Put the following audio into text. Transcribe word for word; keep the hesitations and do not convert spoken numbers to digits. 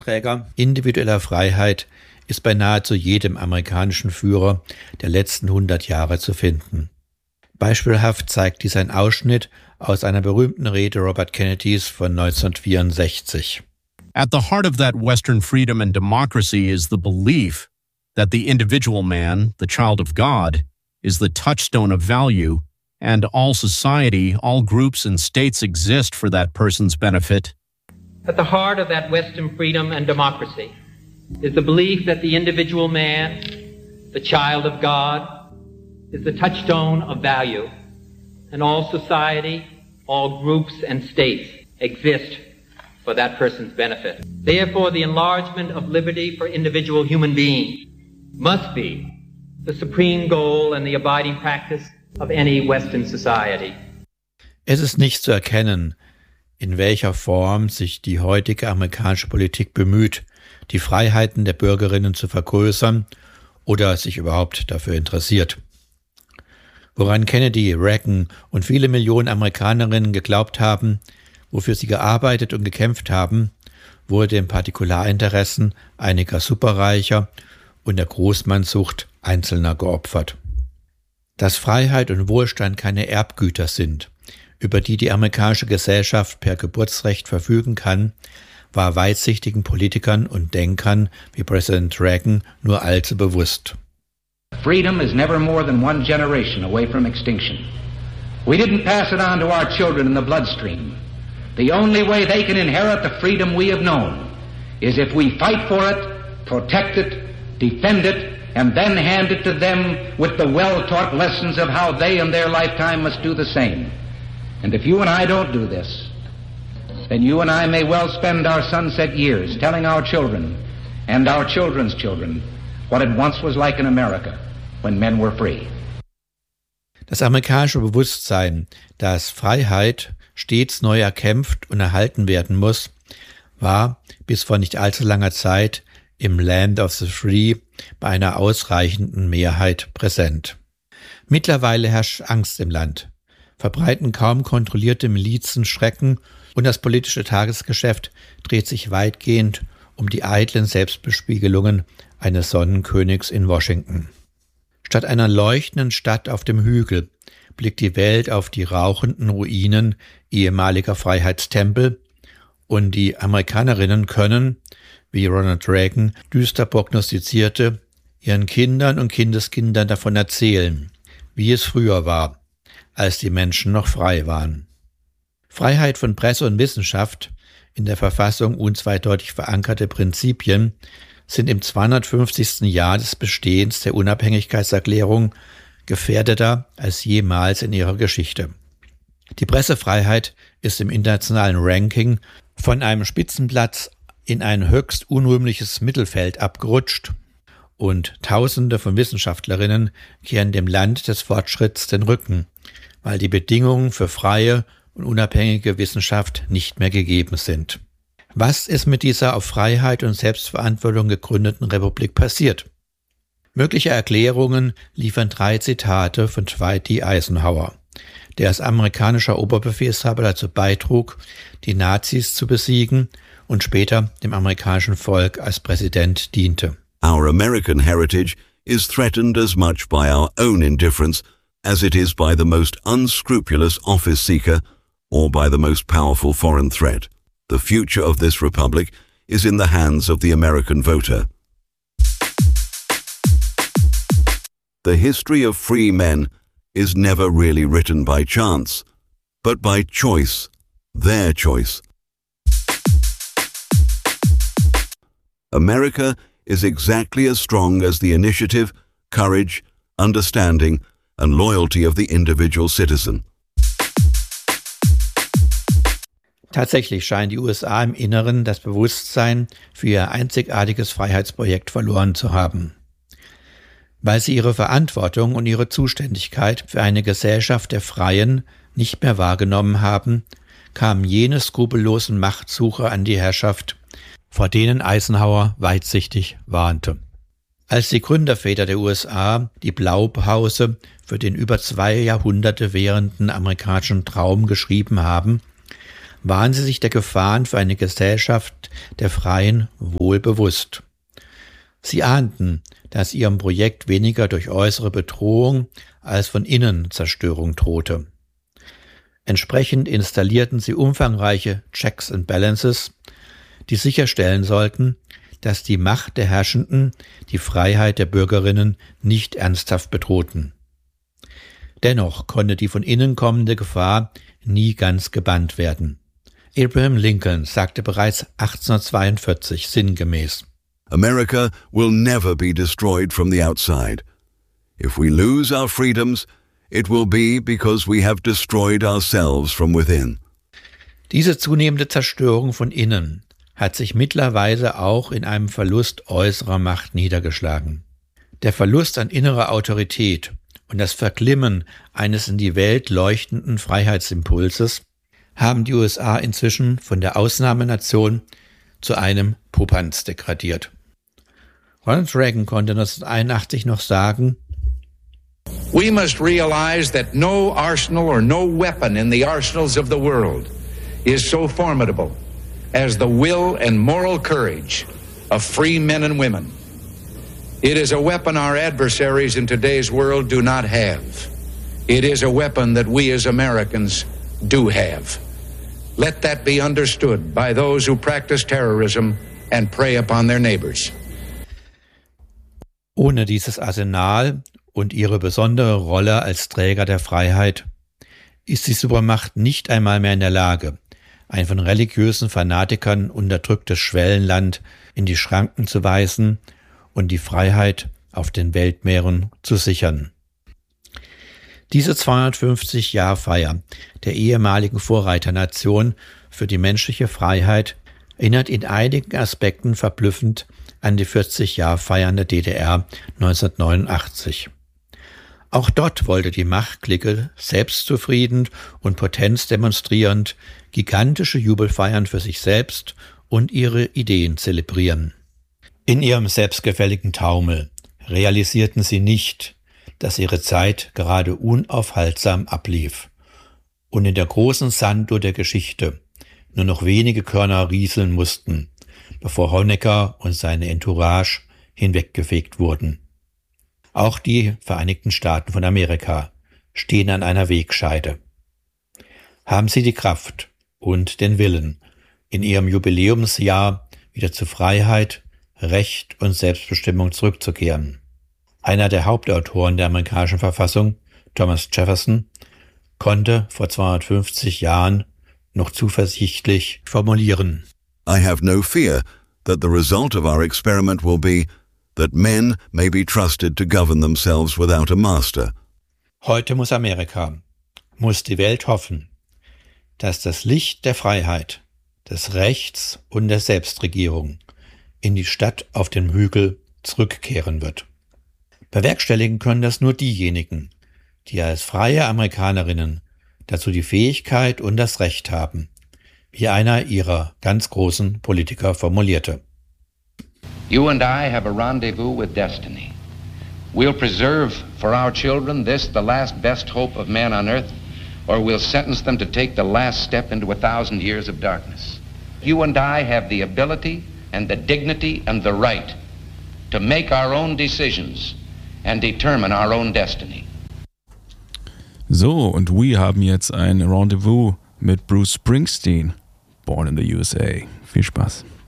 Träger individueller Freiheit ist bei nahezu jedem amerikanischen Führer der letzten hundert Jahre zu finden. Beispielhaft zeigt dies ein Ausschnitt aus einer berühmten Rede Robert Kennedys von neunzehnhundertvierundsechzig. At the heart of that Western freedom and democracy is the belief that the individual man, the child of God, is the touchstone of value, and all society, all groups and states exist for that person's benefit. At the heart of that Western freedom and democracy is the belief that the individual man, the child of God, is the touchstone of value, and all society, all groups and states exist for that person's benefit. Therefore, the enlargement of liberty for individual human beings must be the supreme goal and the abiding practice of any Western society. Es ist nicht zu erkennen, in welcher Form sich die heutige amerikanische Politik bemüht, die Freiheiten der Bürgerinnen zu vergrößern oder sich überhaupt dafür interessiert. Woran Kennedy, Reagan und viele Millionen Amerikanerinnen geglaubt haben, wofür sie gearbeitet und gekämpft haben, wurde den Partikularinteressen einiger Superreicher und der Großmannsucht Einzelner geopfert. Dass Freiheit und Wohlstand keine Erbgüter sind, über die die amerikanische Gesellschaft per Geburtsrecht verfügen kann, war weitsichtigen Politikern und Denkern wie Präsident Reagan nur allzu bewusst. Freedom is never more than one generation away from extinction. We didn't pass it on to our children in the bloodstream. The only way they can inherit the freedom we have known is if we fight for it, protect it, defend it, and then hand it to them with the well-taught lessons of how they in their lifetime must do the same. And if you and I don't do this, then you and I may well spend our sunset years telling our children and our children's children what it once was like in America when men were free. Das amerikanische Bewusstsein, dass Freiheit stets neu erkämpft und erhalten werden muss, war bis vor nicht allzu langer Zeit im Land of the Free bei einer ausreichenden Mehrheit präsent. Mittlerweile herrscht Angst im Land, verbreiten kaum kontrollierte Milizen Schrecken und das politische Tagesgeschäft dreht sich weitgehend um die eitlen Selbstbespiegelungen eines Sonnenkönigs in Washington. Statt einer leuchtenden Stadt auf dem Hügel blickt die Welt auf die rauchenden Ruinen ehemaliger Freiheitstempel und die Amerikanerinnen können, wie Ronald Reagan düster prognostizierte, ihren Kindern und Kindeskindern davon erzählen, wie es früher war, als die Menschen noch frei waren. Freiheit von Presse und Wissenschaft, in der Verfassung unzweideutig verankerte Prinzipien, sind im zweihundertfünfzigsten Jahr des Bestehens der Unabhängigkeitserklärung gefährdeter als jemals in ihrer Geschichte. Die Pressefreiheit ist im internationalen Ranking von einem Spitzenplatz in ein höchst unrühmliches Mittelfeld abgerutscht und Tausende von Wissenschaftlerinnen kehren dem Land des Fortschritts den Rücken, weil die Bedingungen für freie und unabhängige Wissenschaft nicht mehr gegeben sind. Was ist mit dieser auf Freiheit und Selbstverantwortung gegründeten Republik passiert? Mögliche Erklärungen liefern drei Zitate von Dwight D. Eisenhower, der als amerikanischer Oberbefehlshaber dazu beitrug, die Nazis zu besiegen und später dem amerikanischen Volk als Präsident diente. Our American heritage is threatened as much by our own indifference as it is by the most unscrupulous office seeker or by the most powerful foreign threat. The future of this republic is in the hands of the American voter. The history of free men is never really written by chance, but by choice, their choice. America is exactly as strong as the initiative, courage, understanding, and loyalty of the individual citizen. Tatsächlich scheinen die U S A im Inneren das Bewusstsein für ihr einzigartiges Freiheitsprojekt verloren zu haben. Weil sie ihre Verantwortung und ihre Zuständigkeit für eine Gesellschaft der Freien nicht mehr wahrgenommen haben, kamen jene skrupellosen Machtsucher an die Herrschaft, vor denen Eisenhower weitsichtig warnte. Als die Gründerväter der U S A die Blaupause für den über zwei Jahrhunderte währenden amerikanischen Traum geschrieben haben, waren sie sich der Gefahren für eine Gesellschaft der Freien wohl bewusst. Sie ahnten, dass ihrem Projekt weniger durch äußere Bedrohung als von innen Zerstörung drohte. Entsprechend installierten sie umfangreiche Checks and Balances, die sicherstellen sollten, dass die Macht der Herrschenden die Freiheit der Bürgerinnen nicht ernsthaft bedrohten. Dennoch konnte die von innen kommende Gefahr nie ganz gebannt werden. Abraham Lincoln sagte bereits achtzehnhundertzweiundvierzig sinngemäß: America will never be destroyed from the outside. If we lose our freedoms, it will be because we have destroyed ourselves from within. Diese zunehmende Zerstörung von innen hat sich mittlerweile auch in einem Verlust äußerer Macht niedergeschlagen. Der Verlust an innerer Autorität und das Verglimmen eines in die Welt leuchtenden Freiheitsimpulses haben die U S A inzwischen von der Ausnahmenation zu einem Popanz degradiert. Ronald Reagan konnte neunzehnhunderteinundachtzig noch sagen: We must realize that no arsenal or no weapon in the arsenals of the world is so formidable as the will and moral courage of free men and women. It is a weapon our adversaries in today's world do not have. It is a weapon that we as Americans do have. Let that be understood by those who practice terrorism and prey upon their neighbors. Ohne dieses Arsenal und ihre besondere Rolle als Träger der Freiheit ist die Supermacht nicht einmal mehr in der Lage, ein von religiösen Fanatikern unterdrücktes Schwellenland in die Schranken zu weisen und die Freiheit auf den Weltmeeren zu sichern. Diese zweihundertfünfzig-Jahr-Feier der ehemaligen Vorreiternation für die menschliche Freiheit erinnert in einigen Aspekten verblüffend an die vierzig-Jahr-Feiern der D D R neunzehnhundertneunundachtzig. Auch dort wollte die Machtklicke selbstzufrieden und Potenz demonstrierend gigantische Jubelfeiern für sich selbst und ihre Ideen zelebrieren. In ihrem selbstgefälligen Taumel realisierten sie nicht, dass ihre Zeit gerade unaufhaltsam ablief und in der großen Sanduhr der Geschichte nur noch wenige Körner rieseln mussten, bevor Honecker und seine Entourage hinweggefegt wurden. Auch die Vereinigten Staaten von Amerika stehen an einer Wegscheide. Haben sie die Kraft und den Willen, in ihrem Jubiläumsjahr wieder zu Freiheit, Recht und Selbstbestimmung zurückzukehren? Einer der Hauptautoren der amerikanischen Verfassung, Thomas Jefferson, konnte vor zweihundertfünfzig Jahren noch zuversichtlich formulieren: I have no fear that the result of our experiment will be that men may be trusted to govern themselves without a master. Heute muss Amerika, muss die Welt hoffen, dass das Licht der Freiheit, des Rechts und der Selbstregierung in die Stadt auf dem Hügel zurückkehren wird. Bewerkstelligen können das nur diejenigen, die als freie Amerikanerinnen dazu die Fähigkeit und das Recht haben, wie einer ihrer ganz großen Politiker formulierte. You and I have a rendezvous with destiny. We'll preserve for our children this, the last best hope of man on earth, or we'll sentence them to take the last step into a thousand years of darkness. You and I have the ability and the dignity and the right to make our own decisions and determine our own destiny. So, und wir haben jetzt ein Rendezvous mit Bruce Springsteen, born in the U S A. Viel Spaß.